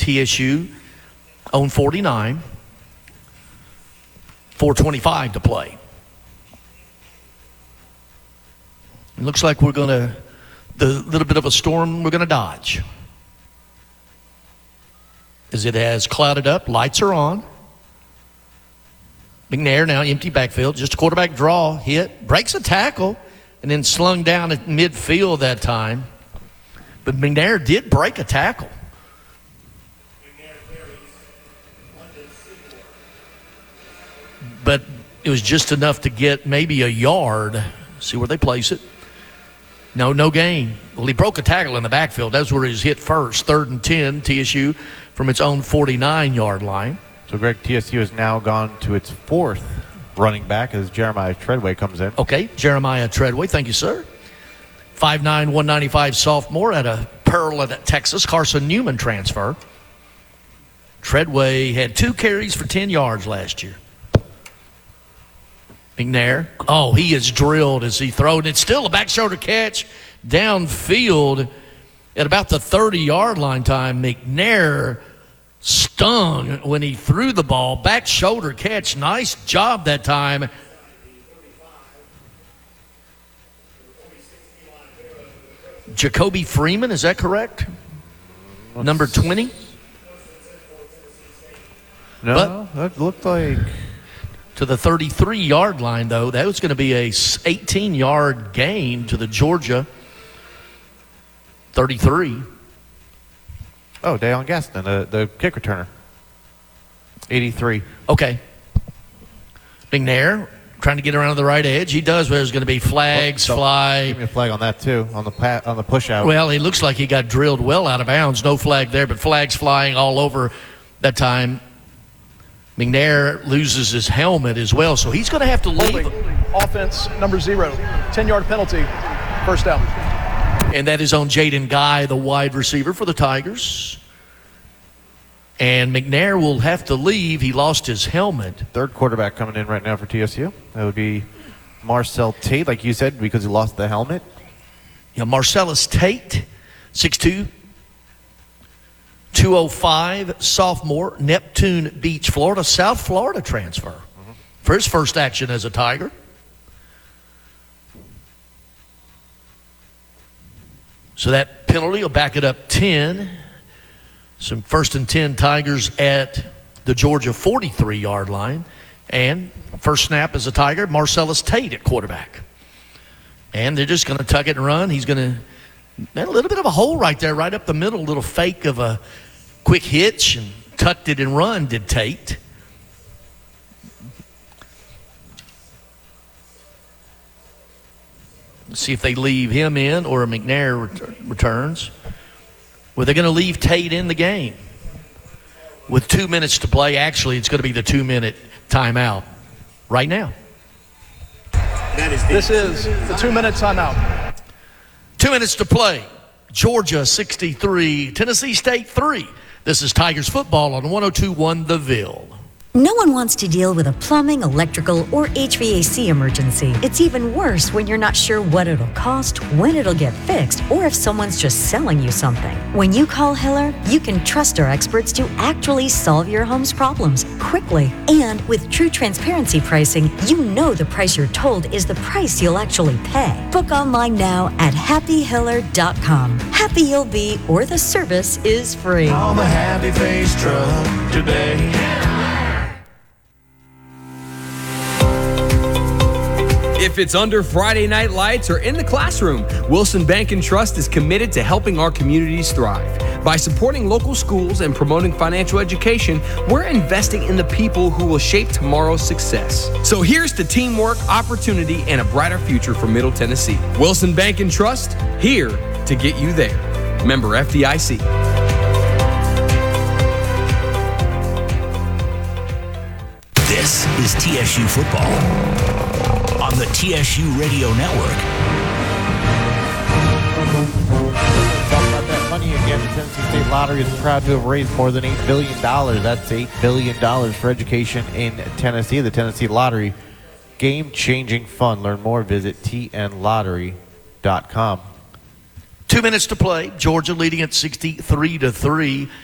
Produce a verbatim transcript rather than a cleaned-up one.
T S U on forty-nine. four twenty-five to play. It looks like we're going to, the little bit of a storm we're going to dodge. As it has clouded up, lights are on. McNair now empty backfield, just a quarterback draw, hit, breaks a tackle, and then slung down at midfield that time. But McNair did break a tackle. But it was just enough to get maybe a yard. See where they place it. No, no gain. Well, he broke a tackle in the backfield. That's where he was hit first. Third and ten, T S U from its own forty-nine-yard line. So, Greg, T S U has now gone to its fourth running back as Jeremiah Treadway comes in. Okay, Jeremiah Treadway. Thank you, sir. five nine, one ninety-five sophomore out of Pearl, Texas. Carson Newman transfer. Treadway had two carries for ten yards last year. McNair. Oh, he is drilled as he throws. It's still a back shoulder catch downfield at about the thirty-yard line time. McNair stung when he threw the ball. Back shoulder catch. Nice job that time. Jacoby Freeman, is that correct? Let's Number twenty? No, but that looked like... To the thirty-three-yard line, though. That was going to be a eighteen-yard gain to the Georgia thirty-three. Oh, Deion Gaston, the, the kick returner. eighty-three. Okay. McNair trying to get around to the right edge. He does, but there's going to be flags well, so fly. Give me a flag on that, too, on the pat, on the push out. Well, it looks like he got drilled well out of bounds. No flag there, but flags flying all over that time. McNair loses his helmet as well, so he's going to have to leave. Offense number zero, ten-yard penalty, first down. And that is on Jaden Guy, the wide receiver for the Tigers. And McNair will have to leave. He lost his helmet. Third quarterback coming in right now for T S U. That would be Marcel Tate, like you said, because he lost the helmet. Yeah, Marcellus Tate, six two. two oh five, sophomore, Neptune Beach, Florida, South Florida transfer mm-hmm. for his first action as a Tiger. So that penalty will back it up ten. Some first and ten Tigers at the Georgia forty-three-yard line. And first snap as a Tiger, Marcellus Tate at quarterback. And they're just going to tuck it and run. He's going to, a little bit of a hole right there, right up the middle, a little fake of a quick hitch and tucked it and run, did Tate. Let's see if they leave him in or McNair ret- returns. Well, they're going to leave Tate in the game. With two minutes to play, actually, it's going to be the two-minute timeout right now. This is the two-minute timeout. Two minutes to play. Georgia sixty-three, Tennessee State three. This is Tigers football on one oh two point one The Ville. No one wants to deal with a plumbing, electrical, or H V A C emergency. It's even worse when you're not sure what it'll cost, when it'll get fixed, or if someone's just selling you something. When you call Hiller, you can trust our experts to actually solve your home's problems quickly. And with true transparency pricing, you know the price you're told is the price you'll actually pay. Book online now at happy hiller dot com. Happy you'll be, or the service is free. Call the Happy Face Truck today. If it's under Friday night lights or in the classroom, Wilson Bank and Trust is committed to helping our communities thrive. By supporting local schools and promoting financial education, we're investing in the people who will shape tomorrow's success. So here's to teamwork, opportunity, and a brighter future for Middle Tennessee. Wilson Bank and Trust, here to get you there. Member F D I C. This is T S U football on the T S U Radio Network. Talk about that money again. The Tennessee State Lottery is proud to have raised more than eight billion dollars. That's eight billion dollars for education in Tennessee. The Tennessee Lottery, game-changing fun. Learn more, visit T N lottery dot com. Two minutes to play. Georgia leading at sixty-three to three.